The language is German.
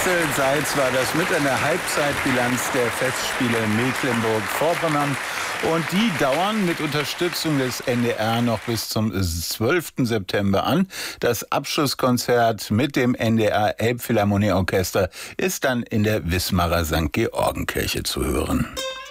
Axel Seitz war das mit einer Halbzeitbilanz der Festspiele Mecklenburg-Vorpommern. Und die dauern mit Unterstützung des NDR noch bis zum 12. September an. Das Abschlusskonzert mit dem NDR Elbphilharmonieorchester ist dann in der Wismarer St. Georgenkirche zu hören.